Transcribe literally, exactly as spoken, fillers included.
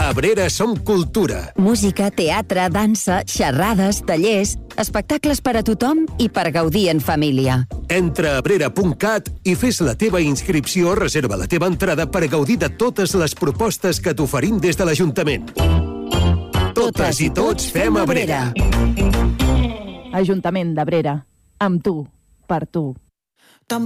A Abrera som cultura. Música, teatre, dansa, xerrades, tallers, espectacles per a tothom i per gaudir en família. Entra a abrera punt cat i fes la teva inscripció o reserva la teva entrada per gaudir de totes les propostes que t'oferim des de l'Ajuntament. Totes i tots fem Abrera. Ajuntament d'Abrera. Amb tu, per tu.